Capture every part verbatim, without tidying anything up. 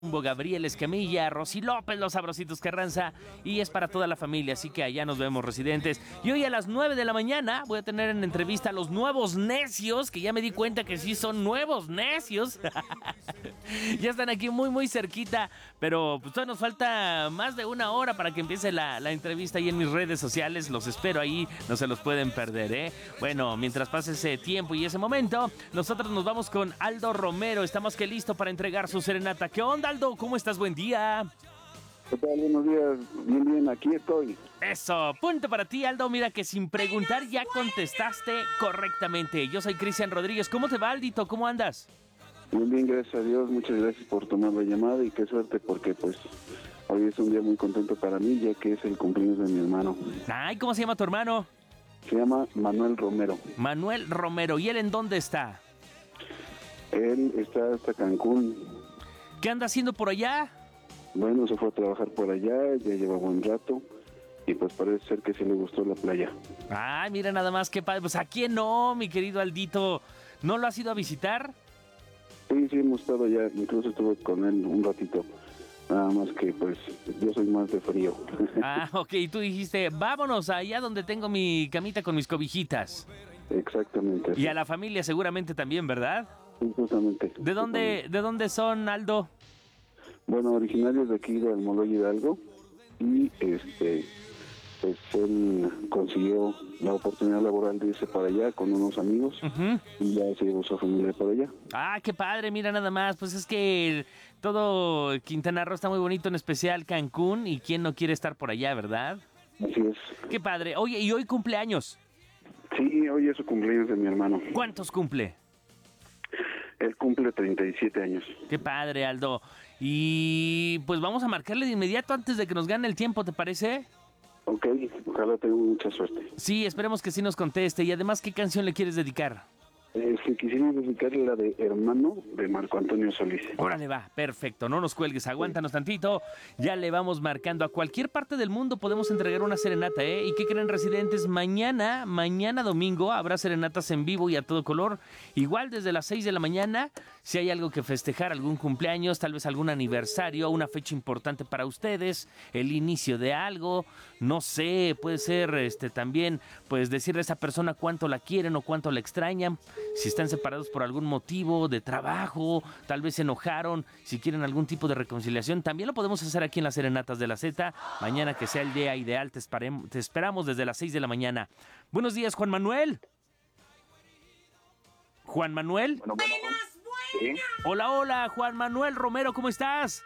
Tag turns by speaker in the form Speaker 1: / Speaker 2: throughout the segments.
Speaker 1: Gabriel Escamilla, Rosy López, Los Sabrositos Carranza, y es para toda la familia, así que allá nos vemos, residentes. Y hoy a las nueve de la mañana voy a tener en entrevista a los nuevos necios, que ya me di cuenta que sí son nuevos necios. Ya están aquí muy muy cerquita, pero pues todavía nos falta más de una hora para que empiece la, la entrevista ahí en mis redes sociales. Los espero ahí, no se los pueden perder, ¿eh? Bueno, mientras pase ese tiempo y ese momento, nosotros nos vamos con Aldo Romero. Está más que listo para entregar su serenata. ¿Qué onda, Aldo? ¿Cómo estás? Buen día.
Speaker 2: ¿Qué tal? Buenos días. Bien, bien, aquí estoy.
Speaker 1: Eso, punto para ti, Aldo. Mira que sin preguntar ya contestaste correctamente. Yo soy Cristian Rodríguez. ¿Cómo te va, Aldito? ¿Cómo andas?
Speaker 2: Bien, bien, gracias a Dios. Muchas gracias por tomar la llamada y qué suerte porque pues hoy es un día muy contento para mí ya que es el cumpleaños de mi hermano.
Speaker 1: Ay, ¿cómo se llama tu hermano?
Speaker 2: Se llama Manuel Romero.
Speaker 1: Manuel Romero. ¿Y él en dónde está?
Speaker 2: Él está hasta Cancún.
Speaker 1: ¿Qué anda haciendo por allá?
Speaker 2: Bueno, se fue a trabajar por allá, ya lleva buen rato y pues parece ser que sí le gustó la playa.
Speaker 1: Ay, mira nada más qué padre. Pues ¿a quién no, mi querido Aldito? ¿No lo has ido a visitar?
Speaker 2: Sí, sí, hemos estado allá, incluso estuve con él un ratito. Nada más que pues yo soy más de frío.
Speaker 1: Ah, ok, tú dijiste, vámonos allá donde tengo mi camita con mis cobijitas.
Speaker 2: Exactamente.
Speaker 1: Y a la familia seguramente también, ¿verdad?
Speaker 2: Sí, justamente.
Speaker 1: ¿De dónde, ¿de dónde son, Aldo?
Speaker 2: Bueno, originarios de aquí del Almoloya Hidalgo y este pues él consiguió la oportunidad laboral de irse para allá con unos amigos uh-huh. y ya se llevó su familia para allá.
Speaker 1: Ah, qué padre, mira nada más, pues es que todo Quintana Roo está muy bonito, en especial Cancún, y quién no quiere estar por allá, ¿verdad?
Speaker 2: Así es.
Speaker 1: Qué padre. Oye, ¿y hoy cumpleaños?
Speaker 2: Sí, hoy es su cumpleaños de mi hermano.
Speaker 1: ¿Cuántos cumple?
Speaker 2: Él cumple treinta y siete años.
Speaker 1: Qué padre, Aldo. Y pues vamos a marcarle de inmediato antes de que nos gane el tiempo, ¿te parece?
Speaker 2: Ok, ojalá tenga mucha suerte.
Speaker 1: Sí, esperemos que sí nos conteste. Y además, ¿qué canción le quieres dedicar?
Speaker 2: Eh, si quisiéramos dedicarle la de Hermano de Marco Antonio Solís.
Speaker 1: Órale, va, perfecto, no nos cuelgues, aguántanos tantito. Ya le vamos marcando. A cualquier parte del mundo podemos entregar una serenata, ¿eh? ¿Y qué creen, residentes? Mañana, mañana domingo, habrá serenatas en vivo y a todo color. Igual desde las seis de la mañana, si hay algo que festejar, algún cumpleaños, tal vez algún aniversario, una fecha importante para ustedes, el inicio de algo, no sé, puede ser este también, pues decirle a esa persona cuánto la quieren o cuánto la extrañan. Si están separados por algún motivo de trabajo, tal vez se enojaron, si quieren algún tipo de reconciliación, también lo podemos hacer aquí en las Serenatas de la Z. Mañana que sea el día ideal, te, esperem- te esperamos desde las seis de la mañana. Buenos días, Juan Manuel. Juan Manuel.
Speaker 2: Bueno, bueno, ¿sí?
Speaker 1: Hola, hola, Juan Manuel Romero, ¿cómo estás?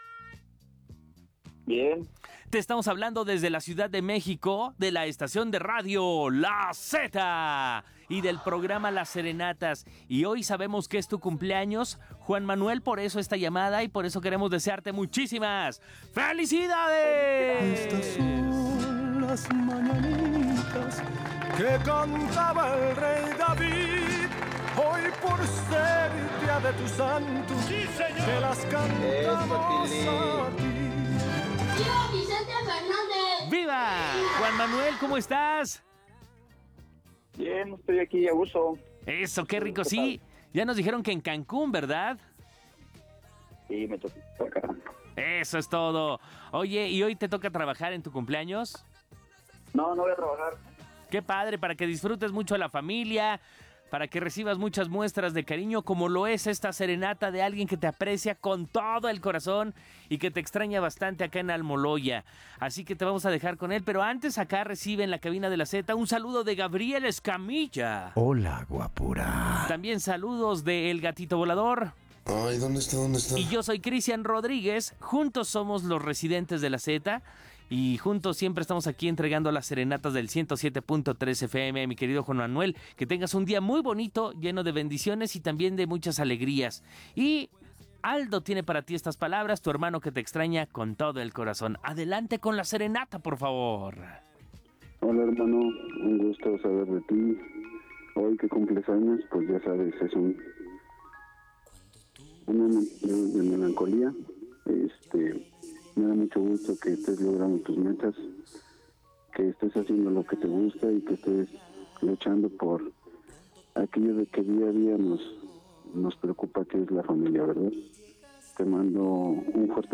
Speaker 2: Bien.
Speaker 1: Te estamos hablando desde la Ciudad de México, de la estación de radio La Z y del programa Las Serenatas. Y hoy sabemos que es tu cumpleaños, Juan Manuel, por eso esta llamada y por eso queremos desearte muchísimas ¡felicidades!
Speaker 3: Estas son las mañanitas que cantaba el rey David. Hoy por ser día de tu santo, sí, te las cantamos a ti.
Speaker 4: ¡Viva Vicente Fernández!
Speaker 1: ¡Viva! Juan Manuel, ¿cómo estás?
Speaker 2: Bien, estoy aquí a gusto.
Speaker 1: Eso, qué rico, sí. Ya nos dijeron que en Cancún, ¿verdad?
Speaker 2: Sí, me toca acá.
Speaker 1: Eso es todo. Oye, ¿y hoy te toca trabajar en tu cumpleaños?
Speaker 2: No, no voy a trabajar.
Speaker 1: Qué padre, para que disfrutes mucho a la familia, para que recibas muchas muestras de cariño, como lo es esta serenata de alguien que te aprecia con todo el corazón y que te extraña bastante acá en Almoloya. Así que te vamos a dejar con él, pero antes acá recibe en la cabina de la Z un saludo de Gabriel Escamilla.
Speaker 3: Hola, guapura.
Speaker 1: También saludos de El Gatito Volador.
Speaker 5: Ay, ¿dónde está? ¿Dónde está?
Speaker 1: Y yo soy Cristian Rodríguez. Juntos somos los residentes de la Z. Y juntos siempre estamos aquí entregando las serenatas del ciento siete punto tres F M, mi querido Juan Manuel. Que tengas un día muy bonito, lleno de bendiciones y también de muchas alegrías. Y Aldo tiene para ti estas palabras, tu hermano que te extraña con todo el corazón. Adelante con la serenata, por favor.
Speaker 2: Hola, hermano, un gusto saber de ti. Hoy que cumples años, pues ya sabes, es un un momento de melancolía. Este... Me da mucho gusto que estés logrando tus metas, que estés haciendo lo que te gusta y que estés luchando por aquello de que día a día nos, nos preocupa, que es la familia, ¿verdad? te mando un fuerte